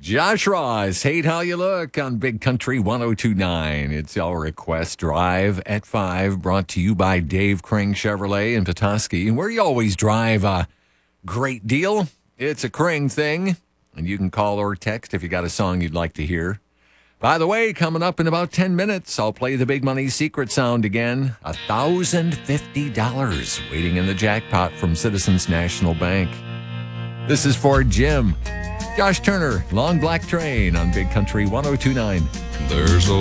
Josh Ross, Hate How You Look on Big Country 1029. It's our request drive at 5, brought to you by Dave Crane Chevrolet in Petoskey, where you always drive a great deal. It's a Crane thing, and you can call or text if you got a song you'd like to hear. By the way, coming up in about 10 minutes, I'll play the Big Money Secret Sound again. $1,050 waiting in the jackpot from Citizens National Bank. This is for Jim. Josh Turner, Long Black Train on Big Country 1029. There's a